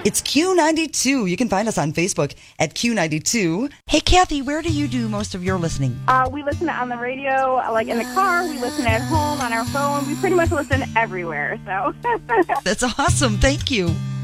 It's Q92. You can find us on Facebook at Q92. Hey, Kathy, where do you do most of your listening? We listen on the radio, like in the car. We listen at home, on our phone. We pretty much listen everywhere. So That's awesome. Thank you.